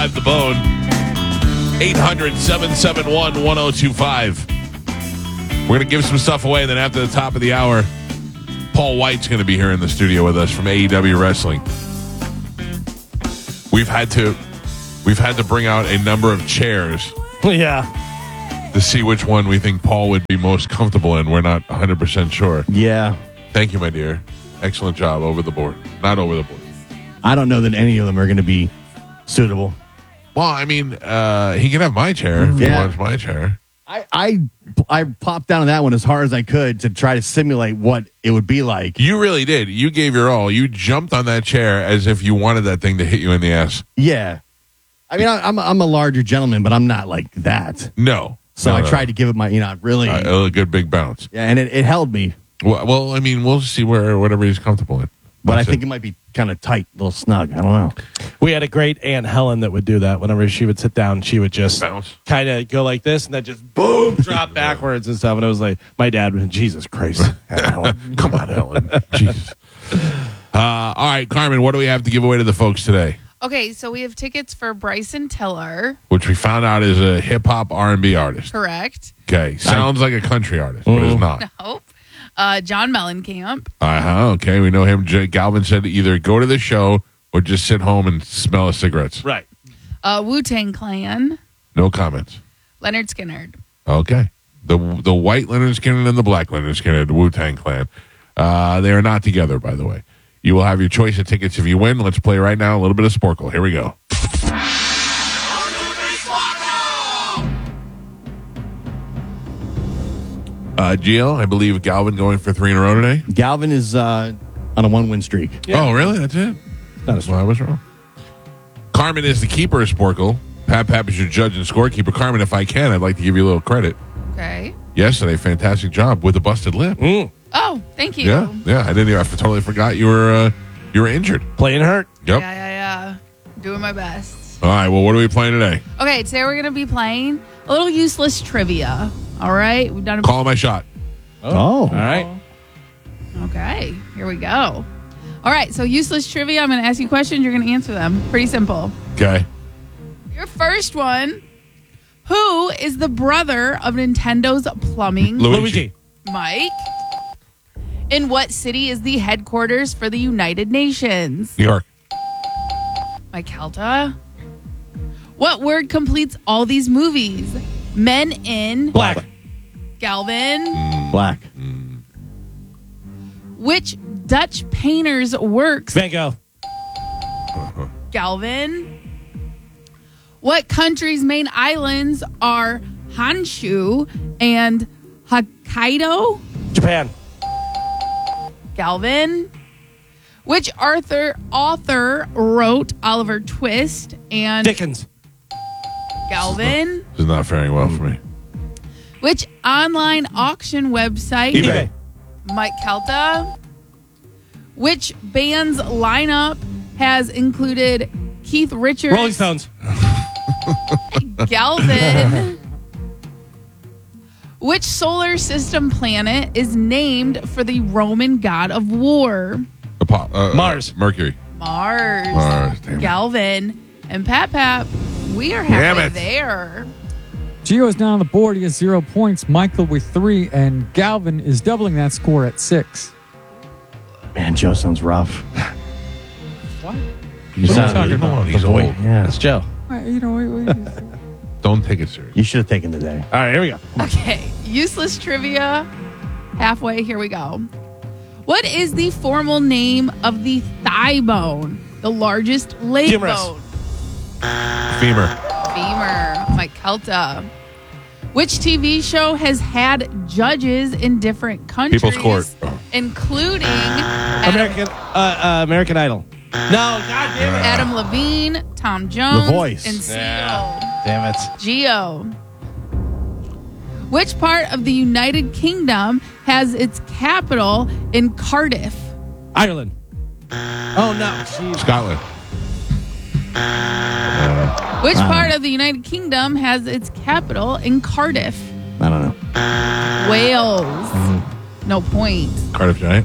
The Bone. 800-771-1025. We're going to give some stuff away. Then after the top of the hour, Paul White's going to be here in the studio with us from AEW Wrestling. We've had to bring out a number of chairs. Yeah. To see which one we think Paul would be most comfortable in. We're not 100% sure. Yeah. Thank you, my dear. Excellent job over the board. Not over the board. I don't know that any of them are going to be suitable. Well, I mean, he can have my chair if he wants my chair. I popped down on that one as hard as I could to try to simulate what it would be like. You really did. You gave your all. You jumped on that chair as if you wanted that thing to hit you in the ass. Yeah. I mean, I'm a larger gentleman, but I'm not like that. No. So I tried to give it my, really. A good big bounce. Yeah, and it held me. Well, I mean, we'll see whatever he's comfortable in. But I think it might be kind of tight, a little snug. I don't know. We had a great Aunt Helen that would do that. Whenever she would sit down, she would just kind of go like this and then just boom, drop backwards and stuff. And it was like, my dad would, Jesus Christ. Helen. Come on, Helen. Jesus. All right, Carmen, what do we have to give away to the folks today? Okay, so we have tickets for Bryson Tiller. Which we found out is a hip-hop R&B artist. Correct. Okay, sounds like a country artist, but it's not. Nope. John Mellencamp. Okay, we know him. Galvin said either go to the show or just sit home and smell his cigarettes. Right. Wu-Tang Clan. No comments. Leonard Skinner. Okay. The white Leonard Skinner and the black Leonard Skinner, the Wu-Tang Clan. They are not together, by the way. You will have your choice of tickets if you win. Let's play right now. A little bit of Sporkle. Here we go. Gio, I believe Galvin going for 3 in a row today. Galvin is on a 1-win streak. Yeah. Oh, really? That's it? That's why I was wrong. Carmen is the keeper of Sporkle. Pap is your judge and scorekeeper. Carmen, if I can, I'd like to give you a little credit. Okay. Yesterday, fantastic job with a busted lip. Oh, thank you. Yeah. I didn't. I totally forgot you were injured. Playing hurt. Yep. Yeah. Doing my best. All right. Well, what are we playing today? Okay, today we're going to be playing a little useless trivia. All right. We've done Call my shot. Oh. All right. Okay. Here we go. All right. So useless trivia. I'm going to ask you questions. You're going to answer them. Pretty simple. Okay. Your first one. Who is the brother of Nintendo's plumbing? Luigi. Mike. In what city is the headquarters for the United Nations? New York. Mike Helta. What word completes all these movies? Men in Black. Galvin. Black. Which Dutch painter's works? Van Gogh. Galvin. What country's main islands are Honshu and Hokkaido? Japan. Galvin. Which author wrote Oliver Twist and Dickens. Galvin? This is not faring well for me. Which online auction website? eBay. Mike Kelta. Which band's lineup has included Keith Richards? Rolling Stones. Galvin. Which solar system planet is named for the Roman god of war? Mars. Mercury. Mars. Damn it. Galvin. And Pap, we are halfway there. Gio is down on the board. He has 0 points. Michael with 3, and Galvin is doubling that score at 6. Man, Joe sounds rough. What? You sound talking about? He's old. Yeah. That's Joe. Don't take it serious. You should have taken the day. All right, here we go. Okay. Useless trivia. Halfway. Here we go. What is the formal name of the thigh bone? The largest leg Humerus. bone. Femur. Femur. Mike Kelta. Which TV show has had judges in different countries? People's Court. Including American Idol. No, God damn it. Adam Levine, Tom Jones, The Voice. and CEO. Damn it. Geo. Which part of the United Kingdom has its capital in Cardiff? Ireland. Oh, no. Jeez. Scotland. Which part of the United Kingdom has its capital in Cardiff? I don't know. Wales. No point. Cardiff Giant.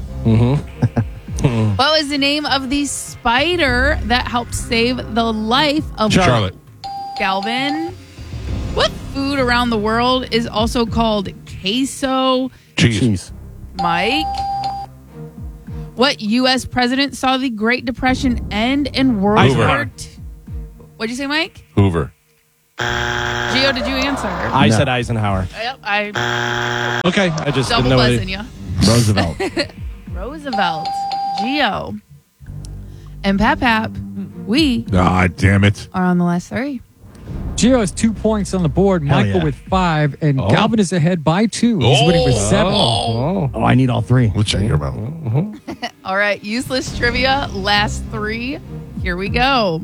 What was the name of the spider that helped save the life of Charlotte. Galvin. What food around the world is also called queso? Cheese. Mike. What U.S. president saw the Great Depression end in World War II? What'd you say, Mike? Hoover. Gio, did you answer? I said Eisenhower. Yep, I Okay, I just double didn't know buzzing you. Roosevelt. Roosevelt. Gio. And Pap, we Ah, damn it. are on the last three. Gio has 2 points on the board. Hell Michael yeah. with 5, and Galvin is ahead by 2. He's winning with 7. Oh, I need all three. Let's check your mouth. All right, useless trivia, last three. Here we go.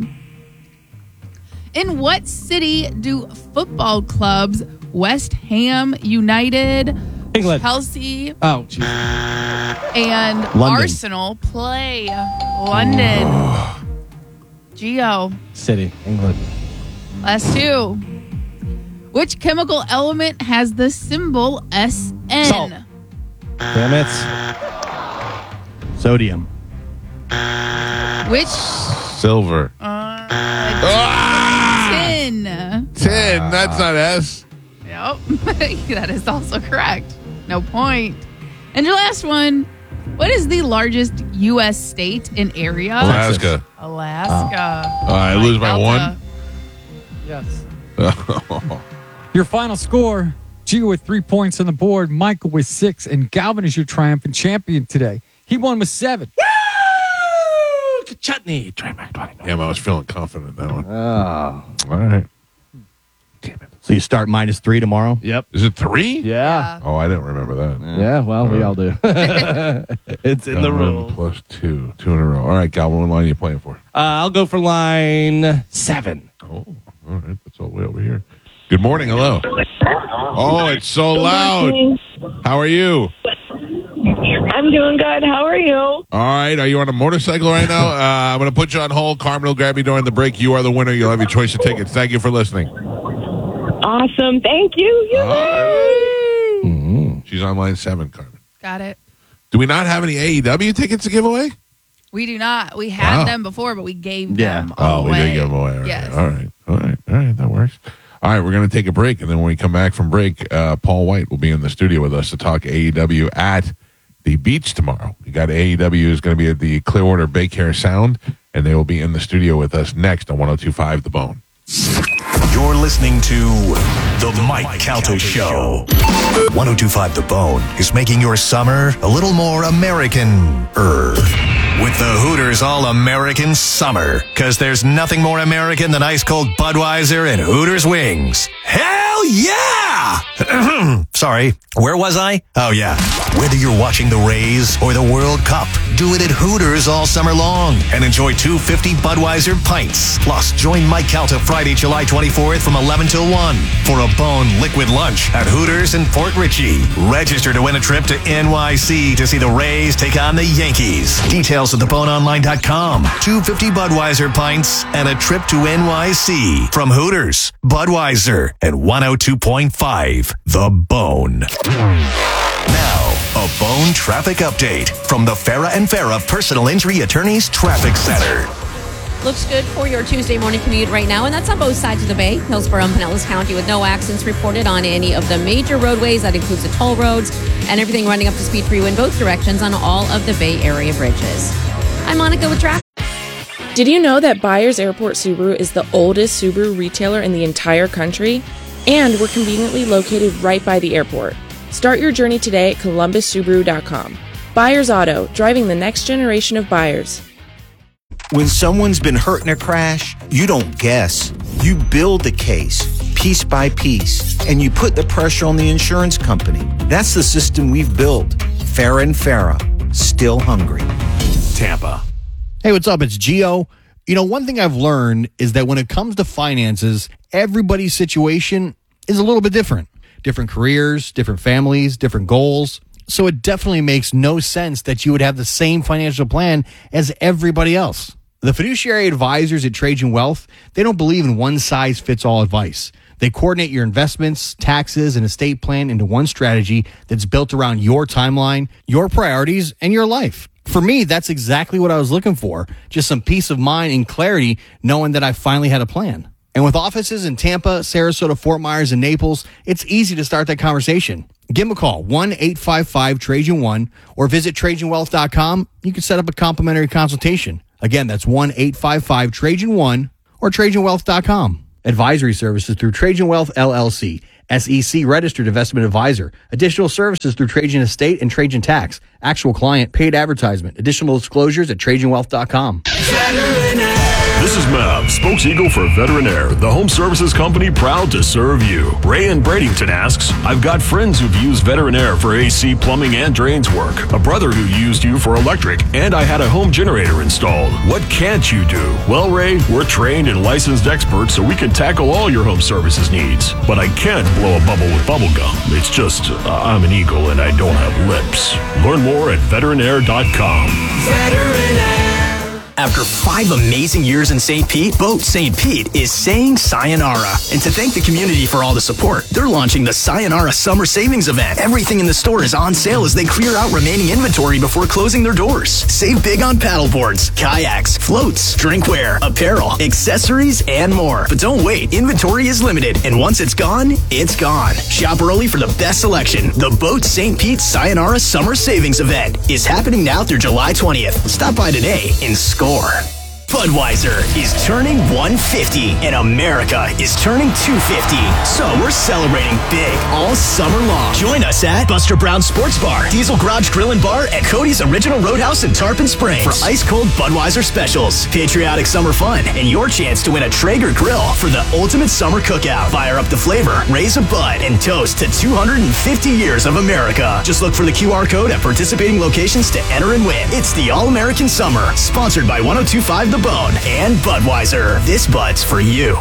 In what city do football clubs West Ham United, England. Chelsea, Oh, geez. and London. Arsenal play? London. Gio, City, England. last two. Which chemical element has the symbol SN? Salt. Damn it. Sodium. Which Silver. tin? 10. That's not S. Yep. That is also correct. No point. And your last one. What is the largest U.S. state in area? Alaska. Alaska. I lose by Delta. 1. Yes. Your final score, Gio with 3 points on the board, Michael with 6, and Galvin is your triumphant champion today. He won with 7. Woo! Chutney. Trademark 20. Damn, I was feeling confident in that one. Oh. All right. Damn it. So you start -3 tomorrow? Yep. Is it 3? Yeah. Oh, I didn't remember that. Yeah, well, we all do. It's in the Galvin rules. plus 2. 2 in a row. All right, Galvin, what line are you playing for? I'll go for line 7. Oh, all right. That's all the way over here. Good morning. Hello. Oh, it's so loud. How are you? I'm doing good. How are you? All right. Are you on a motorcycle right now? I'm going to put you on hold. Carmen will grab you during the break. You are the winner. You'll have your choice of tickets. Thank you for listening. Awesome. Thank you. She's on line 7, Carmen. Got it. Do we not have any AEW tickets to give away? We do not. We had Wow. them before, but we gave Yeah. them away. We did give them away. All right. Yes. All right. That works. All right. We're going to take a break. And then when we come back from break, Paul White will be in the studio with us to talk AEW at the beach tomorrow. We got AEW is going to be at the Clearwater Bay Care Sound, and they will be in the studio with us next on 102.5 The Bone. You're listening to The Mike Calta Show. 102.5 The Bone is making your summer a little more American-er. With the Hooters All-American Summer. Because there's nothing more American than ice-cold Budweiser and Hooters wings. Hell yeah! Sorry, where was I? Oh, yeah. Whether you're watching the Rays or the World Cup, do it at Hooters all summer long and enjoy 250 Budweiser pints. Plus, join Mike Calta Friday, July 24th from 11 till 1 for a Bone liquid lunch at Hooters in Port Richey. Register to win a trip to NYC to see the Rays take on the Yankees. Details at theboneonline.com. 250 Budweiser pints and a trip to NYC from Hooters, Budweiser, and 102.5 The Bone. Now, a Bone traffic update from the Farah and Farah Personal Injury Attorneys Traffic Center. Looks good for your Tuesday morning commute right now, and that's on both sides of the bay. Hillsborough and Pinellas County with no accidents reported on any of the major roadways. That includes the toll roads and everything running up to speed for you in both directions on all of the Bay Area bridges. I'm Monica with traffic. Did you know that Byers Airport Subaru is the oldest Subaru retailer in the entire country? And we're conveniently located right by the airport. Start your journey today at ColumbusSubaru.com. Byers Auto, driving the next generation of buyers. When someone's been hurt in a crash, you don't guess. You build the case, piece by piece, and you put the pressure on the insurance company. That's the system we've built. Farah and Farah, still hungry. Tampa. Hey, what's up? It's Gio. You know, one thing I've learned is that when it comes to finances, everybody's situation is a little bit different. Different careers, different families, different goals. So it definitely makes no sense that you would have the same financial plan as everybody else. The fiduciary advisors at Trajan Wealth, they don't believe in one-size-fits-all advice. They coordinate your investments, taxes, and estate plan into one strategy that's built around your timeline, your priorities, and your life. For me, that's exactly what I was looking for. Just some peace of mind and clarity knowing that I finally had a plan. And with offices in Tampa, Sarasota, Fort Myers, and Naples, it's easy to start that conversation. Give them a call, 1-855-TRAJAN1, or visit TrajanWealth.com. You can set up a complimentary consultation. Again, that's 1-855-TRAJAN1 or TrajanWealth.com. Advisory services through Trajan Wealth, LLC, SEC registered investment advisor. Additional services through Trajan Estate and Trajan Tax. Actual client, paid advertisement. Additional disclosures at TrajanWealth.com. This is Mav, spokes-eagle for Veterinaire, the home services company proud to serve you. Ray in Bradenton asks, I've got friends who've used Veterinaire for AC, plumbing, and drains work. A brother who used you for electric, and I had a home generator installed. What can't you do? Well, Ray, we're trained and licensed experts, so we can tackle all your home services needs. But I can't blow a bubble with bubble gum. It's just, I'm an eagle and I don't have lips. Learn more at veterinaire.com. Veterinaire. After 5 amazing years in St. Pete, Boat St. Pete is saying sayonara. And to thank the community for all the support, they're launching the Sayonara Summer Savings Event. Everything in the store is on sale as they clear out remaining inventory before closing their doors. Save big on paddleboards, kayaks, floats, drinkware, apparel, accessories, and more. But don't wait, inventory is limited, and once it's gone, it's gone. Shop early for the best selection. The Boat St. Pete Sayonara Summer Savings Event is happening now through July 20th. Stop by today and score. Budweiser is turning 150 and America is turning 250. So we're celebrating big all summer long. Join us at Buster Brown Sports Bar, Diesel Garage Grill and Bar, and Cody's Original Roadhouse in Tarpon Springs for ice-cold Budweiser specials, patriotic summer fun, and your chance to win a Traeger grill for the ultimate summer cookout. Fire up the flavor, raise a bud, and toast to 250 years of America. Just look for the QR code at participating locations to enter and win. It's the All-American Summer, sponsored by 1025 The Bone and Budweiser. This Bud's for you.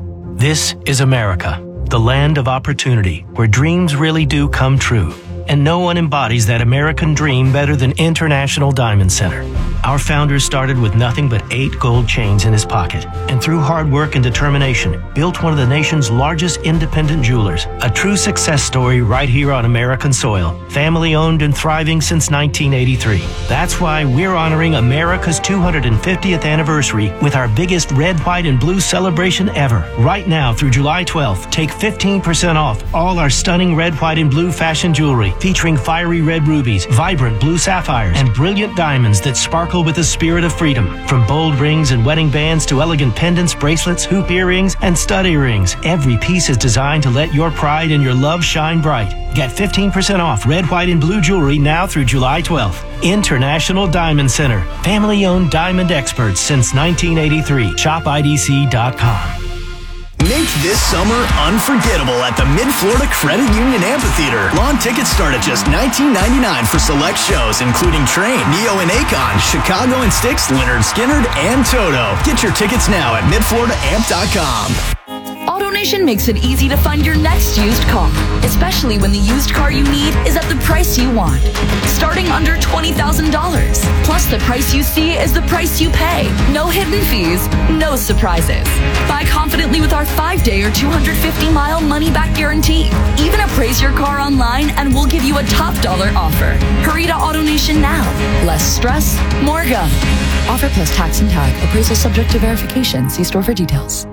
This is America, the land of opportunity, where dreams really do come true. And no one embodies that American dream better than International Diamond Center. Our founder started with nothing but 8 gold chains in his pocket, and through hard work and determination, built one of the nation's largest independent jewelers. A true success story right here on American soil. Family owned and thriving since 1983. That's why we're honoring America's 250th anniversary with our biggest red, white, and blue celebration ever. Right now through July 12th, take 15% off all our stunning red, white, and blue fashion jewelry, featuring fiery red rubies, vibrant blue sapphires, and brilliant diamonds that sparkle with the spirit of freedom. From bold rings and wedding bands to elegant pendants, bracelets, hoop earrings, and stud earrings, every piece is designed to let your pride and your love shine bright. Get 15% off red, white, and blue jewelry now through July 12th. International Diamond Center. Family-owned diamond experts since 1983. ShopIDC.com. Make this summer unforgettable at the Mid-Florida Credit Union Amphitheater. Lawn tickets start at just $19.99 for select shows, including Train, Neo and Akon, Chicago and Styx, Leonard Skinner, and Toto. Get your tickets now at midfloridaamp.com. AutoNation makes it easy to find your next used car, especially when the used car you need is at the price you want. Starting under $20,000. Plus, the price you see is the price you pay. No hidden fees, no surprises. Buy confidently with our 5-day or 250-mile money-back guarantee. Even appraise your car online and we'll give you a top dollar offer. Hurry to AutoNation now. Less stress, more go. Offer plus tax and tag. Appraisal subject to verification. See store for details.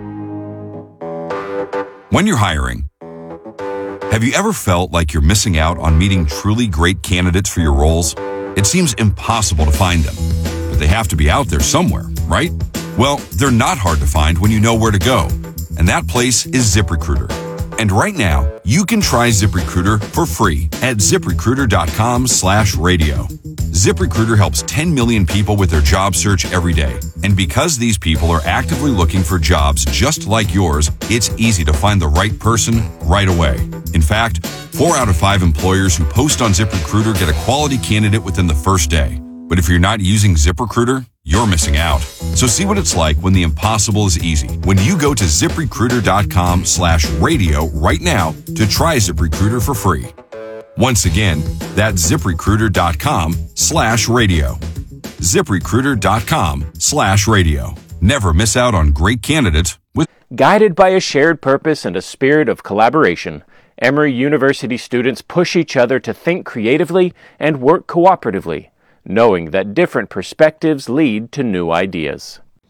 When you're hiring, have you ever felt like you're missing out on meeting truly great candidates for your roles? It seems impossible to find them, but they have to be out there somewhere, right? Well, they're not hard to find when you know where to go, and that place is ZipRecruiter. And right now, you can try ZipRecruiter for free at ZipRecruiter.com/radio. ZipRecruiter helps 10 million people with their job search every day. And because these people are actively looking for jobs just like yours, it's easy to find the right person right away. In fact, 4 out of 5 employers who post on ZipRecruiter get a quality candidate within the first day. But if you're not using ZipRecruiter, you're missing out. So see what it's like when the impossible is easy. When you go to ZipRecruiter.com/radio right now to try ZipRecruiter for free. Once again, that's ZipRecruiter.com/radio. ZipRecruiter.com/radio. Never miss out on great candidates with. Guided by a shared purpose and a spirit of collaboration, Emory University students push each other to think creatively and work cooperatively, knowing that different perspectives lead to new ideas.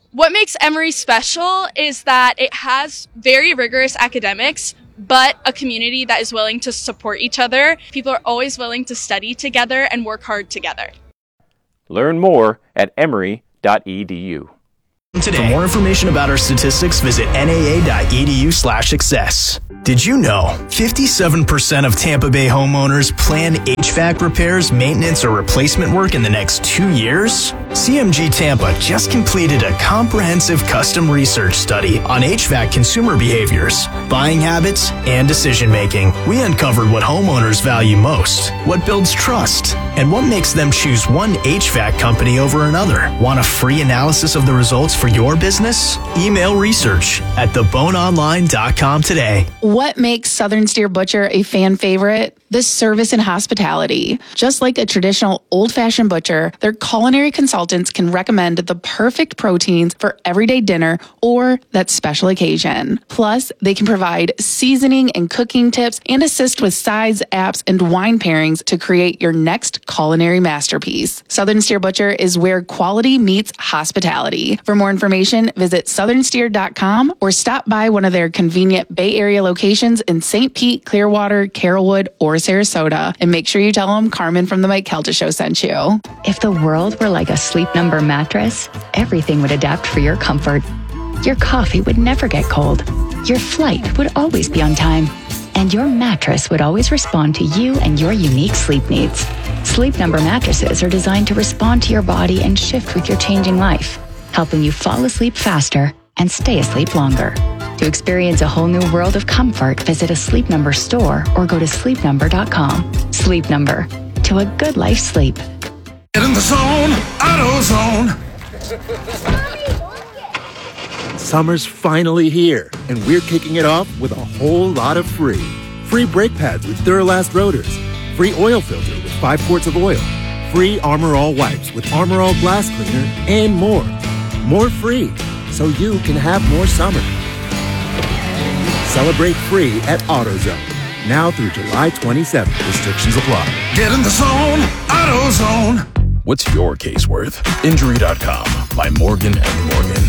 What makes Emory special is that it has very rigorous academics, but a community that is willing to support each other. People are always willing to study together and work hard together. Learn more at emory.edu. For more information about our statistics, visit naa.edu/success. Did you know 57% of Tampa Bay homeowners plan HVAC repairs, maintenance, or replacement work in the next 2 years? CMG Tampa just completed a comprehensive custom research study on HVAC consumer behaviors, buying habits, and decision making. We uncovered what homeowners value most, what builds trust, and what makes them choose one HVAC company over another. Want a free analysis of the results for your business? Email research at theboneonline.com today. What makes Southern Steer Butcher a fan favorite? The service and hospitality. Just like a traditional old-fashioned butcher, their culinary consultants can recommend the perfect proteins for everyday dinner or that special occasion. Plus, they can provide seasoning and cooking tips and assist with sides, apps, and wine pairings to create your next culinary masterpiece. Southern Steer Butcher is where quality meets hospitality. For more information, visit southernsteer.com or stop by one of their convenient Bay Area locations in St. Pete, Clearwater, Carrollwood, or Sarasota. And make sure you tell them Carmen from the Mike Kelta Show sent you. If the world were like a Sleep Number mattress, everything would adapt for your comfort. Your coffee would never get cold. Your flight would always be on time. And your mattress would always respond to you and your unique sleep needs. Sleep Number mattresses are designed to respond to your body and shift with your changing life, helping you fall asleep faster and stay asleep longer. To experience a whole new world of comfort, visit a Sleep Number store or go to sleepnumber.com. Sleep Number. To a good life sleep. Get in the zone, AutoZone. Summer's finally here, and we're kicking it off with a whole lot of free. Free brake pads with Duralast rotors. Free oil filter with 5 quarts of oil. Free Armor All wipes with Armor All glass cleaner, and more. More free, so you can have more summer. Celebrate free at AutoZone. Now through July 27th. Restrictions apply. Get in the zone, AutoZone. What's your case worth? Injury.com by Morgan & Morgan.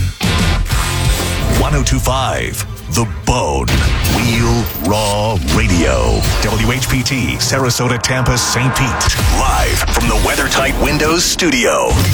1025 The Bone. Real Raw Radio. WHPT, Sarasota, Tampa, St. Pete. Live from the WeatherTight Windows studio.